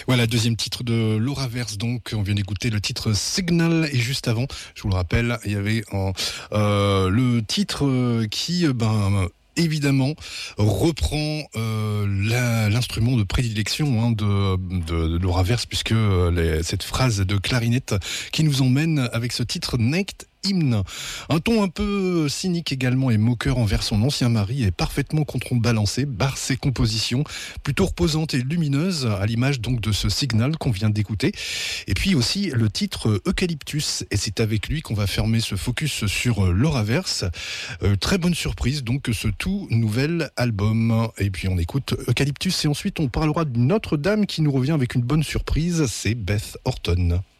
Voilà, deuxième titre de Laura Verse, donc on vient d'écouter le titre Signal, et juste avant, je vous le rappelle, il y avait le titre qui, évidemment, reprend l'instrument de prédilection de Laura Verse, puisque cette phrase de clarinette qui nous emmène avec ce titre Naked Hymn. Un ton un peu cynique également et moqueur envers son ancien mari est parfaitement contrebalancé par ses compositions plutôt reposantes et lumineuses, à l'image donc de ce Signal qu'on vient d'écouter. Et puis aussi le titre Eucalyptus, et c'est avec lui qu'on va fermer ce focus sur Laura Verse. Très bonne surprise donc ce tout nouvel album. Et puis on écoute Eucalyptus et ensuite on parlera d'une autre dame qui nous revient avec une bonne surprise, c'est Beth Orton.